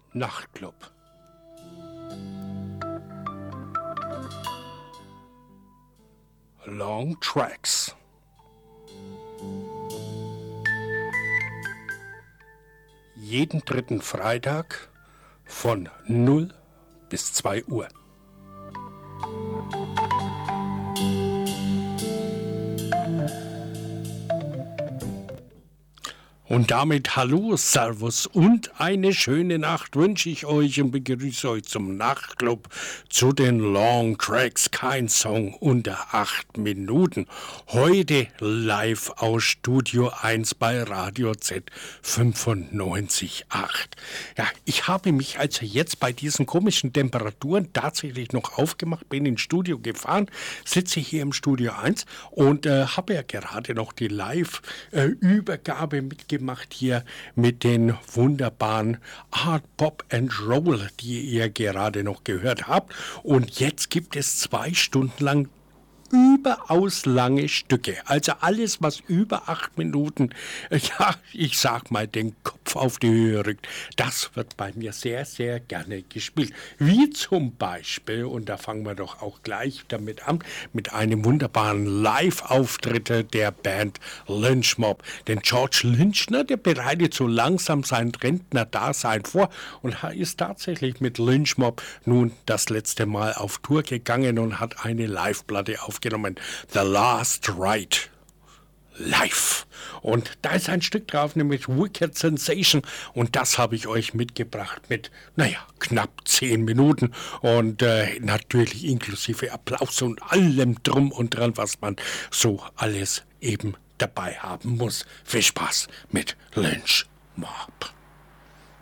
Nachtclub. Long Tracks. Jeden dritten Freitag von 0 bis 2 Uhr. Und damit hallo, Servus und eine schöne Nacht wünsche ich euch und begrüße euch zum Nachtclub zu den Long Tracks. Kein Song unter 8 Minuten. Heute live aus Studio 1 bei Radio Z 95.8. Ja, ich habe mich also jetzt bei diesen komischen Temperaturen tatsächlich noch aufgemacht, bin ins Studio gefahren, sitze hier im Studio 1 und habe ja gerade noch die Live-Übergabe mitgemacht hier mit den wunderbaren Art Pop and Roll, die ihr gerade noch gehört habt. Und jetzt gibt es 2 Stunden lang überaus lange Stücke. Also alles, was über 8 Minuten, ja, ich sag mal, den Kopf auf die Höhe rückt, das wird bei mir sehr, sehr gerne gespielt. Wie zum Beispiel, und da fangen wir doch auch gleich damit an, mit einem wunderbaren Live-Auftritt der Band Lynch Mob. Denn George Lynch, der bereitet so langsam sein Rentner-Dasein vor und ist tatsächlich mit Lynch Mob nun das letzte Mal auf Tour gegangen und hat eine Live-Platte aufgenommen. The Last Ride live. Und da ist ein Stück drauf, nämlich Wicked Sensation. Und das habe ich euch mitgebracht mit, knapp 10 Minuten. Und natürlich inklusive Applaus und allem drum und dran, was man so alles eben dabei haben muss. Viel Spaß mit Lynch Mob.